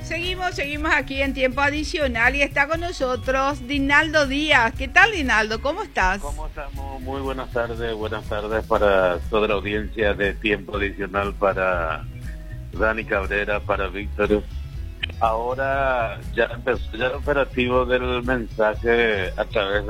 Seguimos aquí en tiempo adicional y está con nosotros Dinaldo Díaz. ¿Qué tal, Dinaldo? ¿Cómo estás? ¿Cómo estamos? Muy buenas tardes para toda la audiencia de tiempo adicional, para Dani Cabrera, para Víctor. Ahora ya empezó ya el operativo del mensaje a través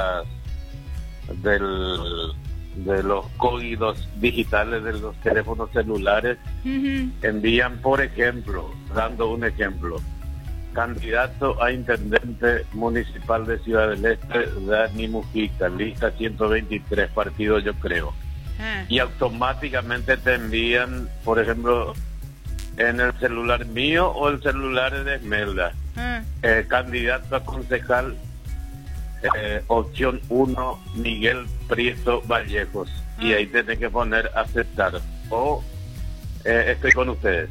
de los códigos digitales de los teléfonos celulares. Envían, por ejemplo, dando un ejemplo, candidato a intendente municipal de Ciudad del Este, Dani Mujica, lista 123, partido Yo Creo. Y automáticamente te envían, por ejemplo, en el celular mío o el celular de Esmelda, candidato a concejal, opción 1, Miguel Prieto Vallejos, y ahí tenés que poner aceptar o estoy con ustedes.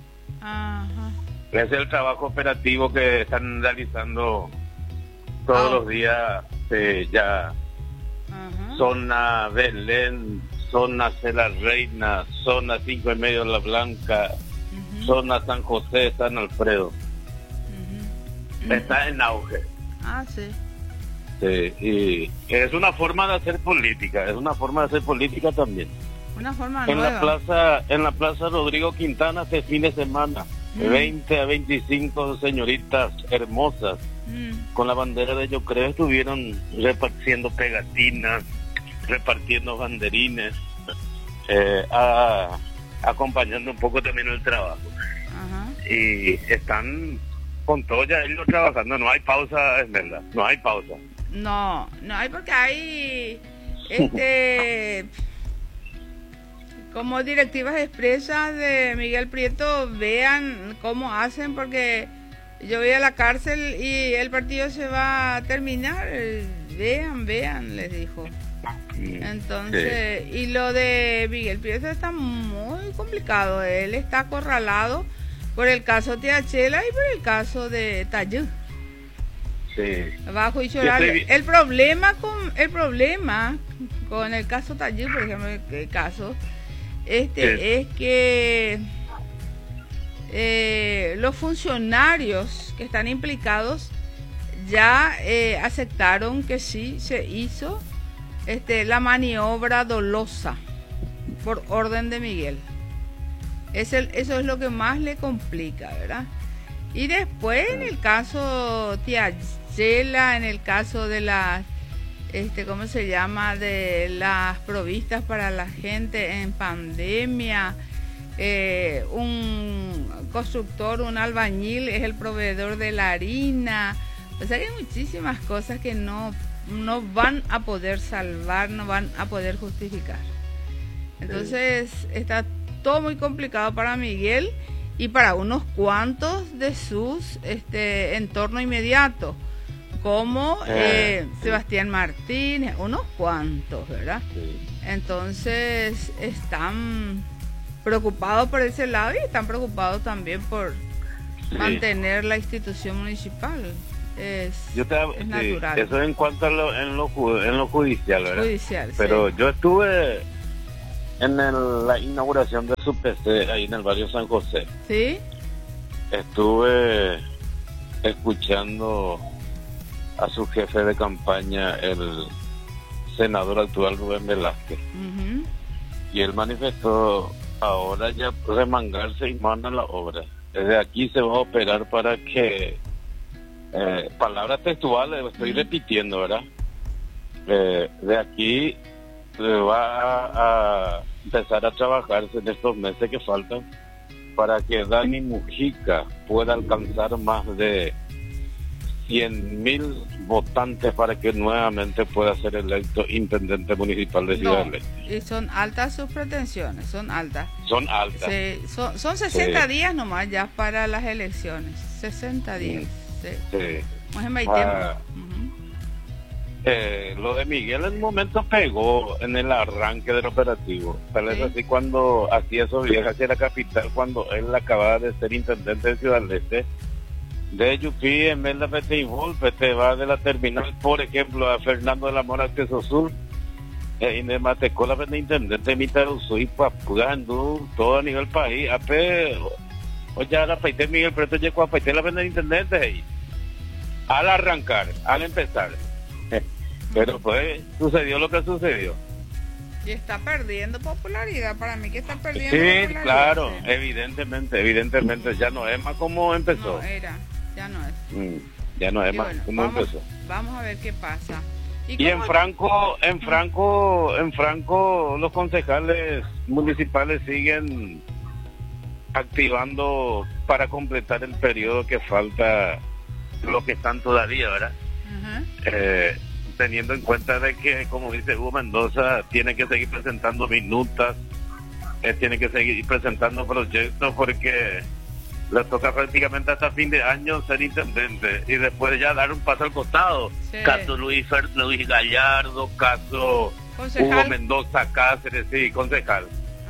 Es el trabajo operativo que están realizando todos los días, ya zona Belén, zona Cela Reina, zona 5 y medio La Blanca, zona San José, San Alfredo. Está en auge. Sí. Sí, y es una forma de hacer política, también. Una forma nueva. En la plaza Rodrigo Quintana este fin de semana, 20 a 25 señoritas hermosas con la bandera de Yo Creo estuvieron repartiendo pegatinas, repartiendo banderines, acompañando un poco también el trabajo. Y están con todo ya ellos trabajando, no hay pausa, es verdad, no hay pausa. No hay, porque hay como directivas expresas de Miguel Prieto. Vean cómo hacen, porque yo voy a la cárcel y el partido se va a terminar. Vean, les dijo. Entonces, y lo de Miguel Prieto está muy complicado. Él está acorralado por el caso Teachela y por el caso de Tayú. Bajo juicio oral. El problema con el caso Tayú, por ejemplo, el caso es que los funcionarios que están implicados ya aceptaron que sí se hizo la maniobra dolosa por orden de Miguel. Eso es lo que más le complica, ¿verdad? Y después, en el caso Tiachela, en el caso de las, ¿cómo se llama?, de las provistas para la gente en pandemia, un constructor, un albañil es el proveedor de la harina. O sea, hay muchísimas cosas que no van a poder salvar, no van a poder justificar. Entonces, está todo muy complicado para Miguel y para unos cuantos de sus entorno inmediato, como Sebastián Martínez, unos cuantos, ¿verdad? Entonces están preocupados por ese lado y están preocupados también por mantener la institución municipal. Es natural. Eso en cuanto a lo judicial, ¿verdad? Judicial, pero yo estuve en la inauguración de su PC ahí en el barrio San José. ¿Sí? Estuve escuchando a su jefe de campaña, el senador actual Rubén Velázquez. Y él manifestó ahora ya remangarse y manda la obra. Desde aquí se va a operar para que, palabras textuales, estoy repitiendo, ¿verdad? De aquí se va a empezar a trabajarse en estos meses que faltan para que Dani Mujica pueda alcanzar más de 100.000 votantes para que nuevamente pueda ser electo intendente municipal de Ciudad del Este. Y son altas sus pretensiones, son altas. Son altas. Sí, son 60 días nomás ya para las elecciones, 60 días. Lo de Miguel en un momento pegó en el arranque del operativo. Tal vez así cuando hacía esos viajes hacia la capital, cuando él acababa de ser intendente de Ciudad del Este. De Yupi, en vez de Petibol, te va de la terminal, por ejemplo, a Fernando de la Mora, Queso Sur, y de Matecola, de intendente, Mitaruzú y Papugandu, todo a nivel país, Oye, ahora afeité Miguel, pero esto llegó a afeité la venda de intendente ahí. Al arrancar, al empezar. Pero pues sucedió lo que sucedió. Y está perdiendo popularidad, para mí que está perdiendo Sí, popularidad. claro, Sí. evidentemente, ya no es más como empezó. No era, ya no es. Ya no es Y más bueno, como empezó. vamos a ver qué pasa. Y en Franco, los concejales municipales siguen activando para completar el periodo que falta, lo que están todavía, ¿verdad? Teniendo en cuenta de que, como dice Hugo Mendoza, tiene que seguir presentando minutas, tiene que seguir presentando proyectos, porque le toca prácticamente hasta fin de año ser intendente y después ya dar un paso al costado. Sí. Caso Luis Gallardo, caso Concejal. Hugo Mendoza Cáceres, sí, concejal.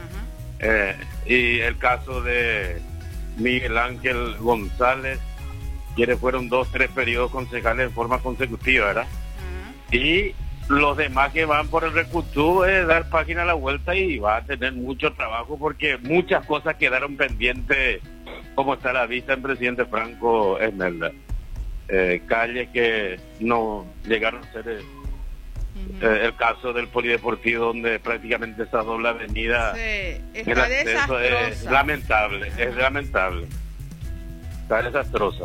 Y el caso de Miguel Ángel González, quienes fueron 2-3 periodos concejales en forma consecutiva, ¿verdad? Y los demás que van por el Recutú dar página a la vuelta y va a tener mucho trabajo porque muchas cosas quedaron pendientes, como está a la vista en Presidente Franco Esmeralda. Calles que no llegaron a ser el caso del polideportivo, donde prácticamente esa doble avenida, sí, el está acceso es desastrosa. lamentable, es lamentable, está desastrosa.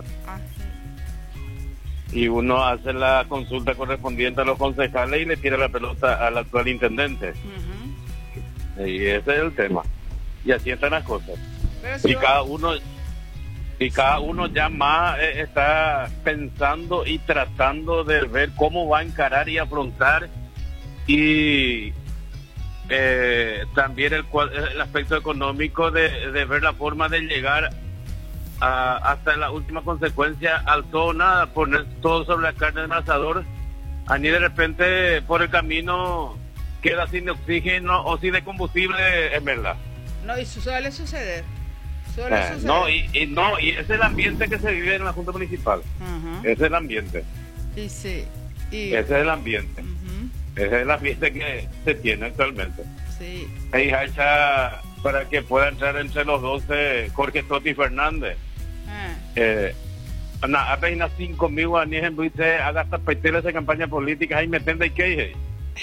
Y uno hace la consulta correspondiente a los concejales y le tira la pelota al actual intendente. Y ese es el tema. Y así están las cosas. Pero si Y cada uno ya más está pensando y tratando de ver cómo va a encarar y afrontar, y también el aspecto económico de ver la forma de llegar hasta la última consecuencia, al todo nada, poner todo sobre la carne del asador, a ni de repente por el camino queda sin oxígeno o sin de combustible, en verdad. No, y suele suceder. Y es el ambiente que se vive en la Junta Municipal. Ese es el ambiente. Y sí. Ese es el ambiente. Ese es el ambiente que se tiene actualmente. Sí. Y hecha para que pueda entrar entre los 12 Jorge Totti Fernández. Apenas 5.000 guaníes en Luis haga hasta peiteles de campaña política y metende y que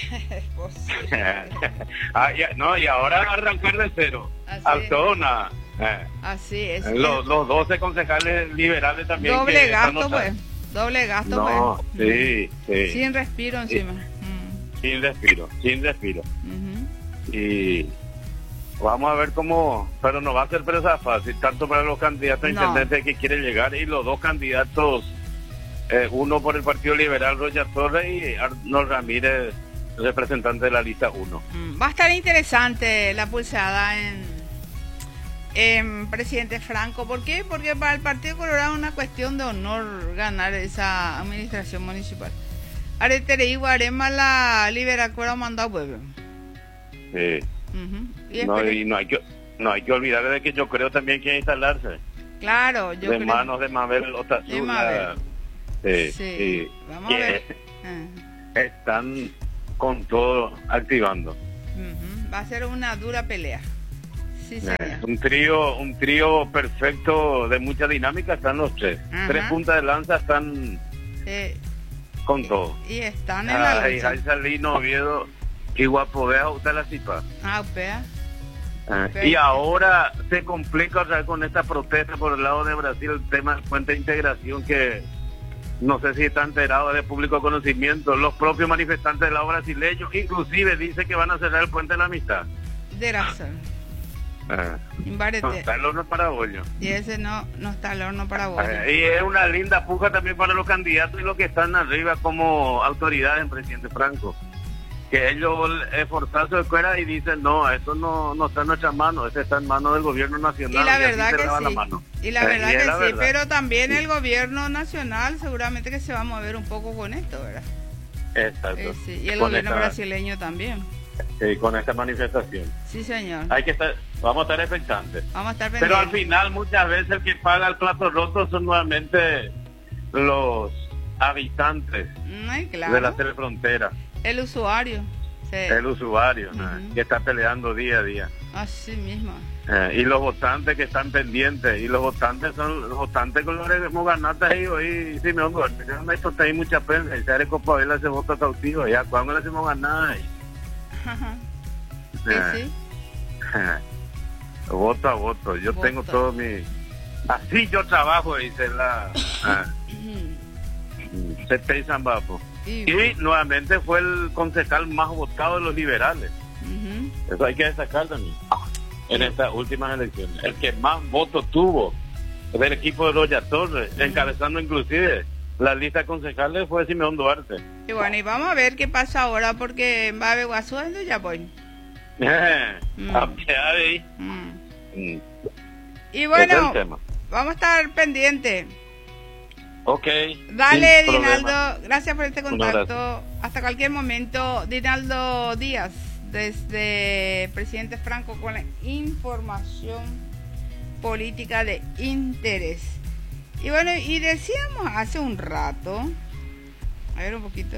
y ahora arrancar de cero. Al todo nada. Así es. Los 12 concejales liberales también. Doble gasto, pues. Doble gasto, no, pues. Sí. Sin respiro encima. Sin respiro. Y vamos a ver cómo, pero no va a ser presa fácil, tanto para los candidatos a intendentes que quieren llegar, y los dos candidatos, uno por el Partido Liberal, Roger Torres, y Arnold Ramírez, representante de la lista 1. Va a estar interesante la pulsada en Presidente Franco. ¿Por qué? Porque para el Partido Colorado es una cuestión de honor ganar esa administración municipal. Aretere y Guarema la libera cuero mandado pueblo. Sí. No hay que olvidar de que yo creo también que hay que instalarse. Claro, yo de creo. Manos de Mabel Otazula. Sí. Vamos a ver. Están con todo activando. Va a ser una dura pelea. Sí, señor. Un trío perfecto de mucha dinámica, están los tres. Tres puntas de lanza están con todo. Y están en la lucha. Ahí Salino, Oviedo y Guapovea, usted la cipa. Y ahora se complica otra vez con esta protesta por el lado de Brasil, el tema del puente de integración, que no sé si está enterado de público conocimiento. Los propios manifestantes del lado brasileño inclusive dicen que van a cerrar el puente de la amistad. De razón. No está el horno para bollo. Y ese no está el horno para bollo. Y es una linda puja también para los candidatos y los que están arriba como autoridades en Presidente Franco, que ellos esforzarse de fuera y dicen no, esto no está en nuestras manos, esto está en manos del gobierno nacional. Y la verdad que sí. Y la verdad que sí, pero también el gobierno nacional seguramente que se va a mover un poco con esto, ¿verdad? Exacto. Y el gobierno brasileño también. Sí, con esta manifestación. Sí, señor. Vamos a estar expectantes. Vamos a estar pendientes. Pero al final muchas veces el que paga el plato roto son nuevamente los habitantes de la telefrontera. El usuario. El usuario, que está peleando día a día. Así mismo. Y los votantes que están pendientes, y los votantes son los votantes con los que hemos ganado ahí hoy, Simeón Duarte, que no esto hay mucha prensa, y se haré copa él hace voto cautivo, ya, ¿cuándo le hacemos ganar ahí? Sí. Voto a voto, yo Voto. tengo todo mi... Así yo trabajo, dice la... CT Zambapo. Y nuevamente fue el concejal más votado de los liberales. Eso hay que destacar también. En estas últimas elecciones, el que más votos tuvo del equipo de Roya Torres, encabezando inclusive la lista de concejales, fue Simeón Duarte. Y bueno, y vamos a ver qué pasa ahora, porque en Babe Guazú ya voy. Y bueno, vamos a estar pendientes. Ok. Dale, Dinaldo, gracias por este contacto. Hasta cualquier momento. Dinaldo Díaz, desde Presidente Franco, con la información política de interés. Y bueno, y decíamos hace un rato, a ver un poquito,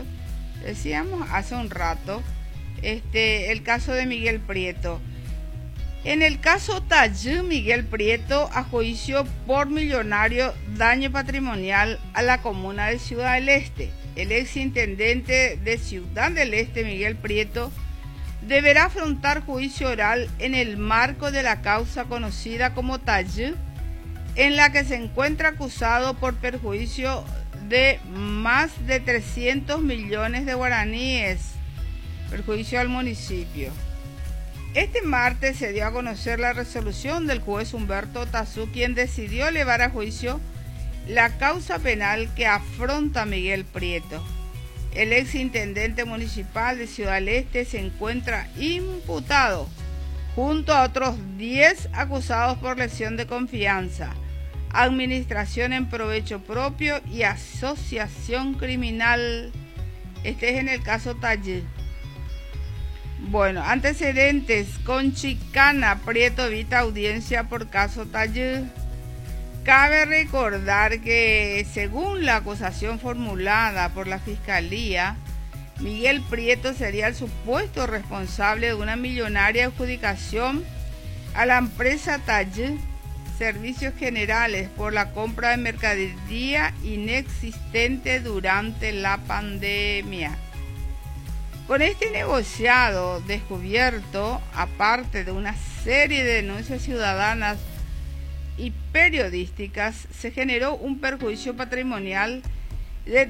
el caso de Miguel Prieto. En el caso Tallú, Miguel Prieto a juicio por millonario daño patrimonial a la comuna de Ciudad del Este. El exintendente de Ciudad del Este, Miguel Prieto, deberá afrontar juicio oral en el marco de la causa conocida como Tallú, en la que se encuentra acusado por perjuicio de más de 300 millones de guaraníes, perjuicio al municipio. Este martes se dio a conocer la resolución del juez Humberto Tazú, quien decidió elevar a juicio la causa penal que afronta Miguel Prieto. El exintendente municipal de Ciudad del Este se encuentra imputado junto a otros 10 acusados por lesión de confianza, administración en provecho propio y asociación criminal. Este es en el caso Tallú. Bueno, antecedentes: con Chicana, Prieto evita audiencia por caso Tallú. Cabe recordar que, según la acusación formulada por la Fiscalía, Miguel Prieto sería el supuesto responsable de una millonaria adjudicación a la empresa Tallú Servicios Generales por la compra de mercadería inexistente durante la pandemia. Con este negociado descubierto, aparte de una serie de denuncias ciudadanas y periodísticas, se generó un perjuicio patrimonial de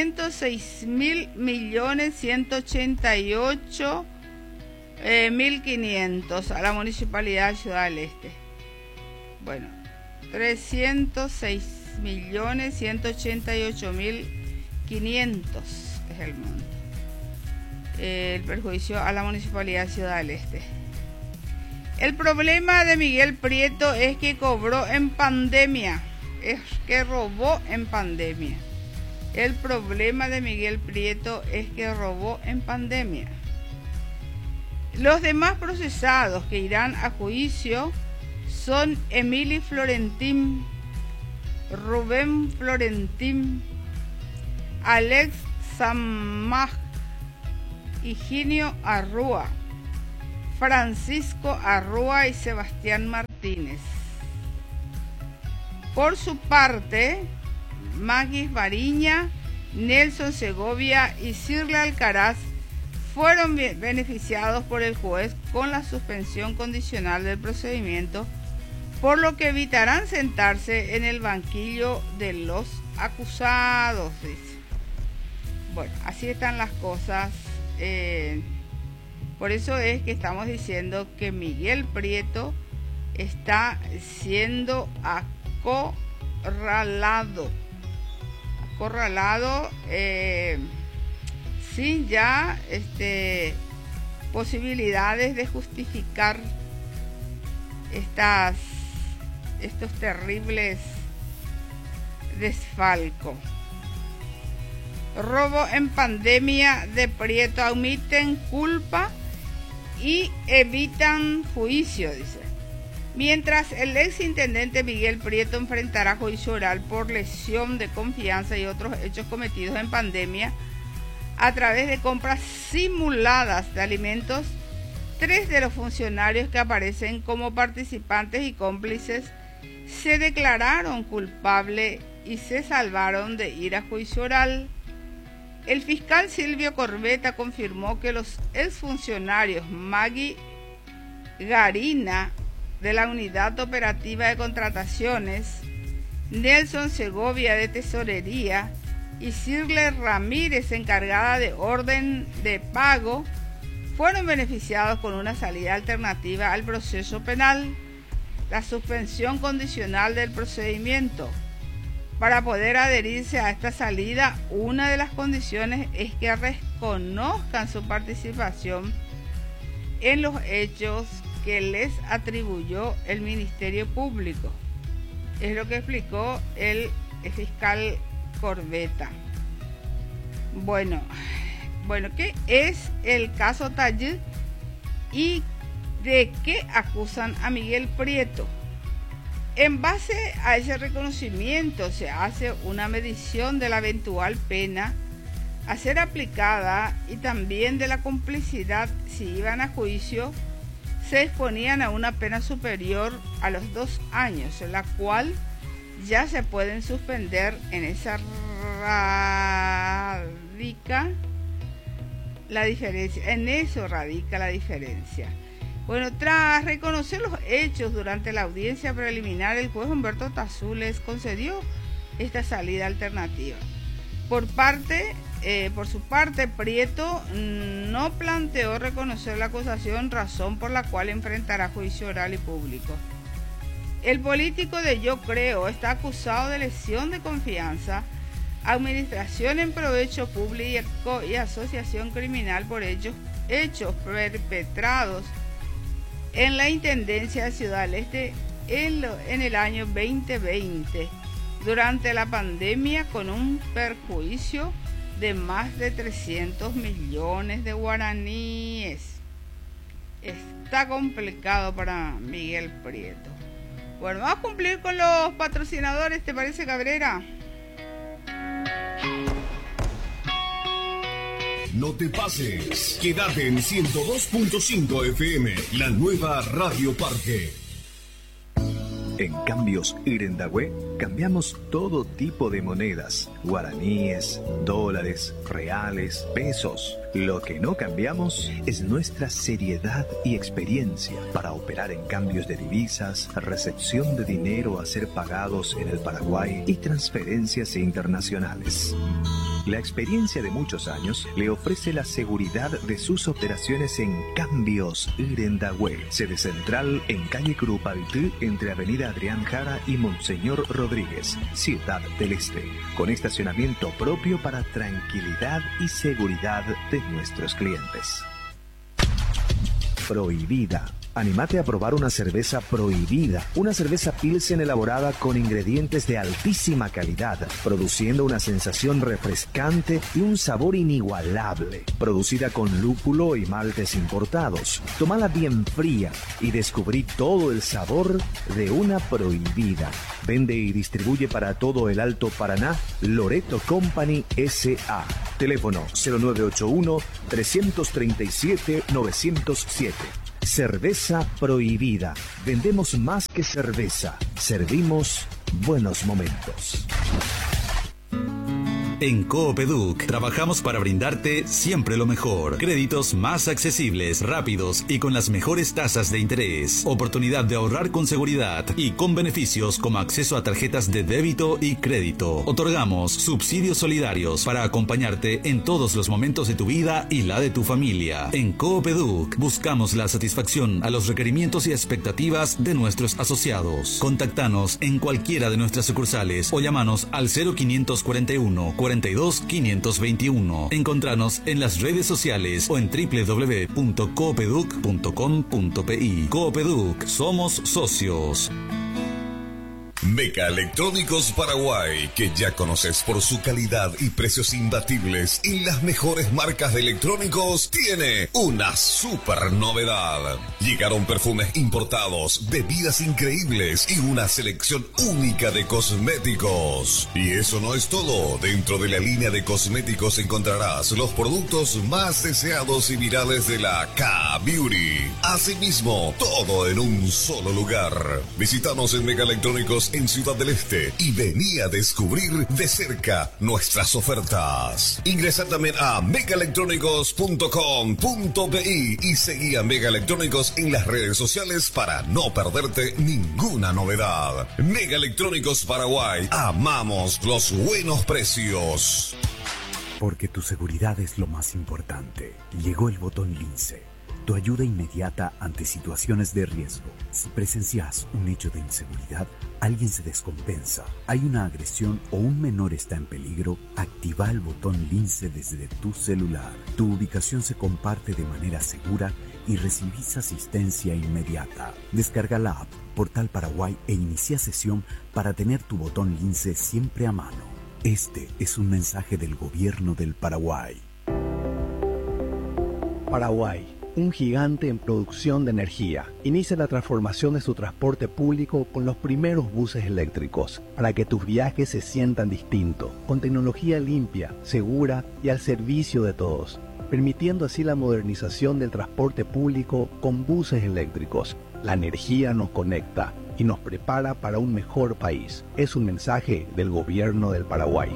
306.188.500 a la Municipalidad de Ciudad del Este. Bueno, 306.188.500 es el monto. El perjuicio a la Municipalidad de Ciudad del Este. El problema de Miguel Prieto es que cobró en pandemia, es que robó en pandemia. El problema de Miguel Prieto es que robó en pandemia. Los demás procesados que irán a juicio son Emily Florentín, Rubén Florentín, Alex Samaj, Higinio Arrúa, Francisco Arrúa y Sebastián Martínez. Por su parte, Magis Variña, Nelson Segovia y Cirla Alcaraz fueron beneficiados por el juez con la suspensión condicional del procedimiento, por lo que evitarán sentarse en el banquillo de los acusados, dice. Bueno, así están las cosas. Por eso es que estamos diciendo que Miguel Prieto está siendo acorralado, sin ya posibilidades de justificar estos terribles desfalcos. Robo en pandemia de Prieto, omiten culpa y evitan juicio, dice. Mientras el exintendente Miguel Prieto enfrentará juicio oral por lesión de confianza y otros hechos cometidos en pandemia a través de compras simuladas de alimentos 3 de los funcionarios que aparecen como participantes y cómplices se declararon culpables y se salvaron de ir a juicio oral. El fiscal Silvio Corbetta confirmó que los exfuncionarios Maggie Garina, de la Unidad Operativa de Contrataciones, Nelson Segovia, de Tesorería, y Cirle Ramírez, encargada de orden de pago, fueron beneficiados con una salida alternativa al proceso penal, la suspensión condicional del procedimiento. Para poder adherirse a esta salida, una de las condiciones es que reconozcan su participación en los hechos que les atribuyó el Ministerio Público. Es lo que explicó el fiscal Corbetta. Bueno, ¿qué es el caso Tallí y de qué acusan a Miguel Prieto? En base a ese reconocimiento se hace una medición de la eventual pena a ser aplicada y también de la complicidad. Si iban a juicio, se exponían a una pena superior a los 2 años, la cual ya se pueden suspender. En esa radica la diferencia, en eso radica la diferencia. Bueno, tras reconocer los hechos durante la audiencia preliminar, el juez Humberto Tazú les concedió esta salida alternativa. Por su parte, Prieto no planteó reconocer la acusación, razón por la cual enfrentará juicio oral y público. El político de Yo Creo está acusado de lesión de confianza, administración en provecho público y asociación criminal por hechos perpetrados en la Intendencia de Ciudad del Este en el año 2020, durante la pandemia, con un perjuicio de más de 300 millones de guaraníes. Está complicado para Miguel Prieto. Bueno, vamos a cumplir con los patrocinadores, ¿te parece, Cabrera? No te pases, quédate en 102.5 FM, la nueva Radio Parque. En Cambios Irendahue cambiamos todo tipo de monedas, guaraníes, dólares, reales, pesos. Lo que no cambiamos es nuestra seriedad y experiencia para operar en cambios de divisas, recepción de dinero a ser pagados en el Paraguay y transferencias internacionales. La experiencia de muchos años le ofrece la seguridad de sus operaciones en Cambios Irendahue, sede central en calle Curupaytí, entre avenida Adrián Jara y Monseñor Rodríguez, Ciudad del Este, con estacionamiento propio para tranquilidad y seguridad de nuestros clientes. Prohibida. Anímate a probar una cerveza Prohibida, una cerveza Pilsen elaborada con ingredientes de altísima calidad, produciendo una sensación refrescante y un sabor inigualable. Producida con lúpulo y maltes importados. Tómala bien fría y descubrí todo el sabor de una Prohibida. Vende y distribuye para todo el Alto Paraná Loreto Company S.A. Teléfono 0981-337-907. Cerveza Prohibida. Vendemos más que cerveza. Servimos buenos momentos. En Coopeduc trabajamos para brindarte siempre lo mejor. Créditos más accesibles, rápidos y con las mejores tasas de interés. Oportunidad de ahorrar con seguridad y con beneficios como acceso a tarjetas de débito y crédito. Otorgamos subsidios solidarios para acompañarte en todos los momentos de tu vida y la de tu familia. En Coopeduc buscamos la satisfacción a los requerimientos y expectativas de nuestros asociados. Contactanos en cualquiera de nuestras sucursales o llamanos al 0541 42 521. Encontranos en las redes sociales o en www.coopeduc.com.pi. Coopeduc, somos socios. Megaelectrónicos Paraguay, que ya conoces por su calidad y precios imbatibles y las mejores marcas de electrónicos, tiene una super novedad. Llegaron perfumes importados, bebidas increíbles y una selección única de cosméticos. Y eso no es todo. Dentro de la línea de cosméticos encontrarás los productos más deseados y virales de la K-Beauty. Asimismo, todo en un solo lugar. Visítanos en Megaelectrónicos en Ciudad del Este y vení a descubrir de cerca nuestras ofertas. Ingresa también a megaelectrónicos.com.bi y seguí a Megaelectrónicos en las redes sociales para no perderte ninguna novedad. Megaelectrónicos Paraguay, amamos los buenos precios. Porque tu seguridad es lo más importante. Llegó el botón Lince. Tu ayuda inmediata ante situaciones de riesgo. Si presencias un hecho de inseguridad, alguien se descompensa, hay una agresión o un menor está en peligro, activa el botón Lince desde tu celular. Tu ubicación se comparte de manera segura y recibís asistencia inmediata. Descarga la app Portal Paraguay e inicia sesión para tener tu botón Lince siempre a mano. Este es un mensaje del Gobierno del Paraguay. Paraguay, un gigante en producción de energía, inicia la transformación de su transporte público con los primeros buses eléctricos, para que tus viajes se sientan distintos, con tecnología limpia, segura y al servicio de todos, permitiendo así la modernización del transporte público con buses eléctricos. La energía nos conecta y nos prepara para un mejor país. Es un mensaje del Gobierno del Paraguay.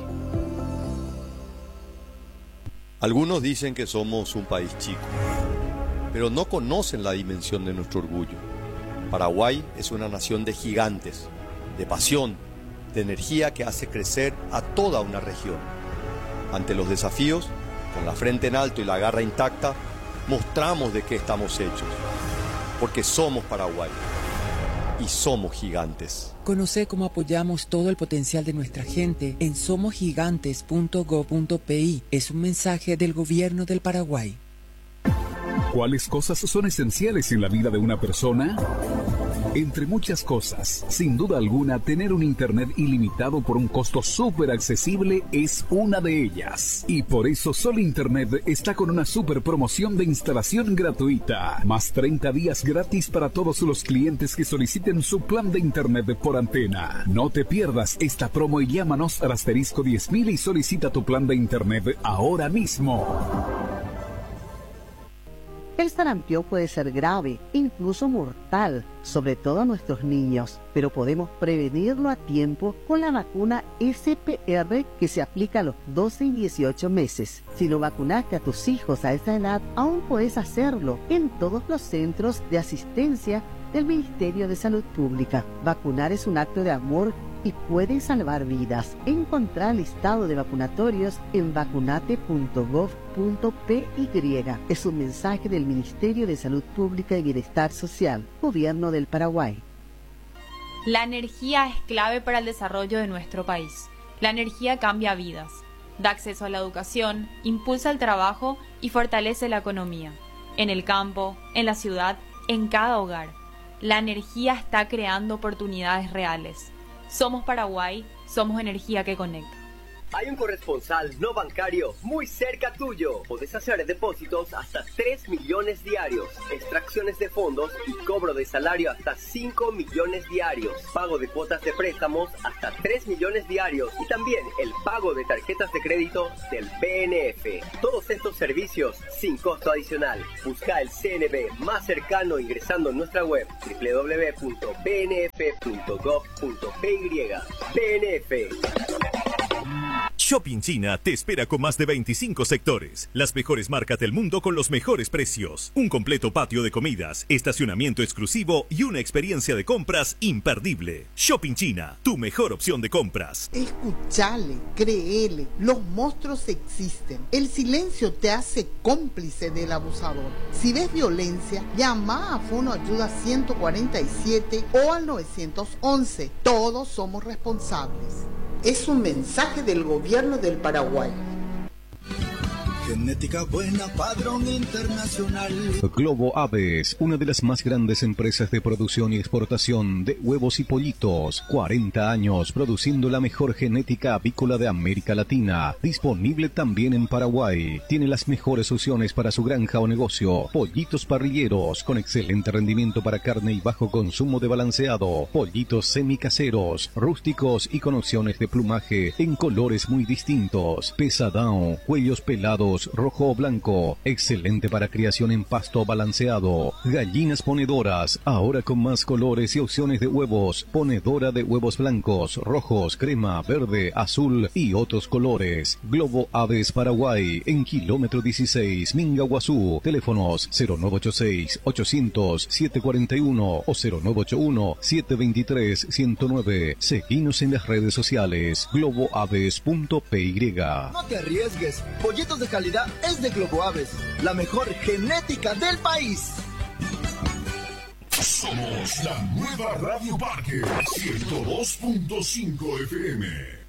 Algunos dicen que somos un país chico, pero no conocen la dimensión de nuestro orgullo. Paraguay es una nación de gigantes, de pasión, de energía que hace crecer a toda una región. Ante los desafíos, con la frente en alto y la garra intacta, mostramos de qué estamos hechos, porque somos Paraguay y somos gigantes. Conoce cómo apoyamos todo el potencial de nuestra gente en somosgigantes.go.pi. Es un mensaje del Gobierno del Paraguay. ¿Cuáles cosas son esenciales en la vida de una persona? Entre muchas cosas, sin duda alguna, tener un internet ilimitado por un costo súper accesible es una de ellas. Y por eso Sol Internet está con una súper promoción de instalación gratuita. Más 30 días gratis para todos los clientes que soliciten su plan de internet por antena. No te pierdas esta promo y llámanos al asterisco 10.000 y solicita tu plan de internet ahora mismo. El sarampión puede ser grave, incluso mortal, sobre todo a nuestros niños, pero podemos prevenirlo a tiempo con la vacuna SPR que se aplica a los 12 y 18 meses. Si no vacunaste a tus hijos a esa edad, aún puedes hacerlo en todos los centros de asistencia del Ministerio de Salud Pública. Vacunar es un acto de amor y puede salvar vidas. Encontrá el listado de vacunatorios en vacunate.gov.py. Es un mensaje del Ministerio de Salud Pública y Bienestar Social, Gobierno del Paraguay. La energía es clave para el desarrollo de nuestro país. La energía cambia vidas, da acceso a la educación, impulsa el trabajo y fortalece la economía. En el campo, en la ciudad, en cada hogar. La energía está creando oportunidades reales. Somos Paraguay, somos energía que conecta. Hay un corresponsal no bancario muy cerca tuyo. Podés hacer depósitos hasta 3 millones diarios, extracciones de fondos y cobro de salario hasta 5 millones diarios, pago de cuotas de préstamos hasta 3 millones diarios y también el pago de tarjetas de crédito del BNF. Todos estos servicios sin costo adicional. Busca el CNB más cercano ingresando en nuestra web www.bnf.gov.py. BNF. Shopping China te espera con más de 25 sectores, las mejores marcas del mundo con los mejores precios, un completo patio de comidas, estacionamiento exclusivo y una experiencia de compras imperdible. Shopping China, tu mejor opción de compras. Escuchale, créele, los monstruos existen. El silencio te hace cómplice del abusador. Si ves violencia, llama a Fono Ayuda 147 o al 911. Todos somos responsables. Es un mensaje del Gobierno del Paraguay. Genética buena, padrón internacional. Globo Aves, una de las más grandes empresas de producción y exportación de huevos y pollitos. 40 años produciendo la mejor genética avícola de América Latina. Disponible también en Paraguay. Tiene las mejores opciones para su granja o negocio. Pollitos parrilleros con excelente rendimiento para carne y bajo consumo de balanceado. Pollitos semicaseros, rústicos y con opciones de plumaje en colores muy distintos. Pesadão, cuellos pelados, rojo o blanco. Excelente para criación en pasto balanceado. Gallinas ponedoras, ahora con más colores y opciones de huevos. Ponedora de huevos blancos, rojos, crema, verde, azul y otros colores. Globo Aves Paraguay, en kilómetro 16, Mingaguazú. Teléfonos 0986-800-741 o 0981-723-109. Seguinos en las redes sociales, globoaves.py. No te arriesgues, pollitos de calidad es de Globo Aves, la mejor genética del país. Somos la nueva Radio Parque 102.5 FM.